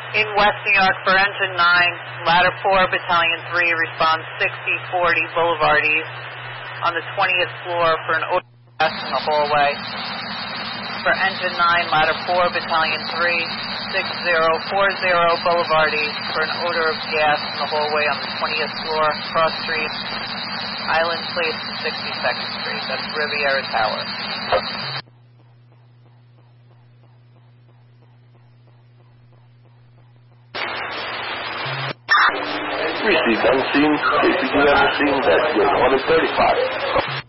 In West New York for Engine 9, Ladder 4, Battalion 3, responds 6040 Boulevard East on the 20th floor for an odor of gas in the hallway. For Engine 9, Ladder 4, Battalion 3, 6040 Boulevard East for an odor of gas in the hallway on the 20th floor, cross street, Island Place, 62nd Street. That's Riviera Tower. Received on scene, KCDM scene, that's unit 135.